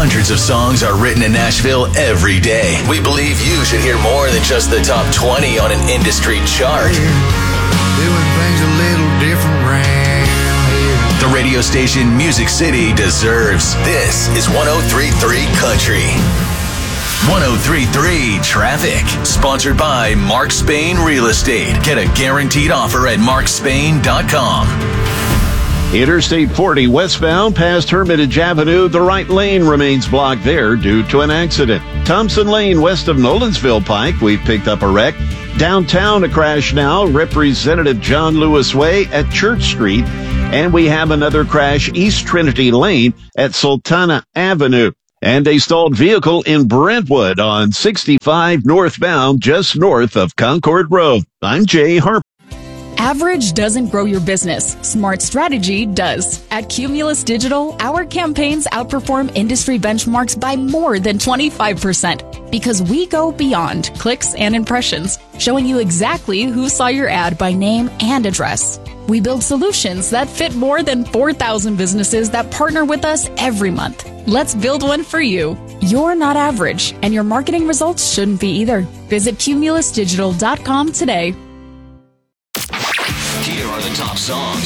Hundreds of songs are written in Nashville every day. We believe you should hear more than just the top 20 on an industry chart. Doing things a little different round here. The radio station Music City deserves. This is 103.3 Country. 103.3 Traffic. Sponsored by Mark Spain Real Estate. Get a guaranteed offer at markspain.com. Interstate 40 westbound past Hermitage Avenue. The right lane remains blocked there due to an accident. Thompson Lane west of Nolensville Pike, we've picked up a wreck. Downtown, a crash now. Representative John Lewis Way at Church Street. And we have another crash East Trinity Lane at Sultana Avenue. And a stalled vehicle in Brentwood on 65 northbound just north of Concord Road. I'm Jay Harper. Average doesn't grow your business. Smart strategy does. At Cumulus Digital, our campaigns outperform industry benchmarks by more than 25% because we go beyond clicks and impressions, showing you exactly who saw your ad by name and address. We build solutions that fit more than 4,000 businesses that partner with us every month. Let's build one for you. You're not average, and your marketing results shouldn't be either. Visit cumulusdigital.com today. Here are the top songs